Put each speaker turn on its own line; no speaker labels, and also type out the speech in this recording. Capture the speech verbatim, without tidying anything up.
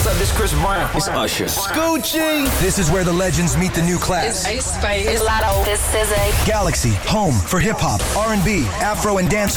up? This Chris Brown.
It's Usher.
Scoochie.
This is where the legends meet the new class.
It's Ice Spice. It's Lotto. This is a
Galaxy, home for hip hop, R and B, Afro, and dancehall.